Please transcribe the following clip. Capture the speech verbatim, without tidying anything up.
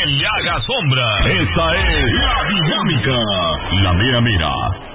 le haga sombra. Esta es La Dinámica, la mera mera.